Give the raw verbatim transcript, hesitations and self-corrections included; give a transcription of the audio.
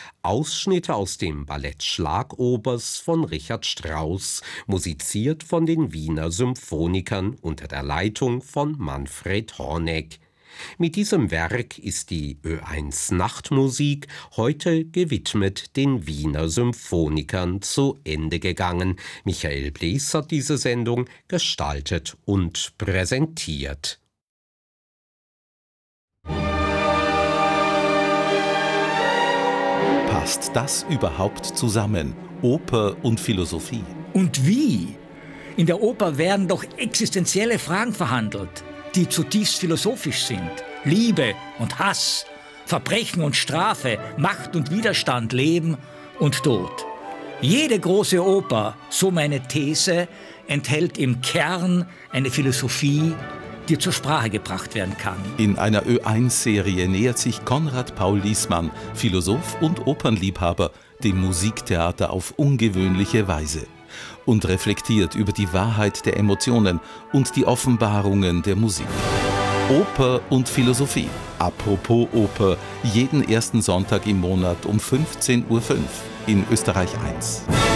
Ausschnitte aus dem Ballett Schlagobers von Richard Strauss, musiziert von den Wiener Symphonikern unter der Leitung von Manfred Honeck. Mit diesem Werk ist die Ö eins Nachtmusik heute gewidmet den Wiener Symphonikern zu Ende gegangen. Michael Blees hat diese Sendung gestaltet und präsentiert. Passt das überhaupt zusammen? Oper und Philosophie? Und wie? In der Oper werden doch existenzielle Fragen verhandelt, die zutiefst philosophisch sind. Liebe und Hass, Verbrechen und Strafe, Macht und Widerstand, Leben und Tod. Jede große Oper, so meine These, enthält im Kern eine Philosophie, die zur Sprache gebracht werden kann. In einer Ö eins Serie nähert sich Konrad Paul Liessmann, Philosoph und Opernliebhaber, dem Musiktheater auf ungewöhnliche Weise und reflektiert über die Wahrheit der Emotionen und die Offenbarungen der Musik. Oper und Philosophie. Apropos Oper, jeden ersten Sonntag im Monat um fünfzehn Uhr fünf in Österreich eins.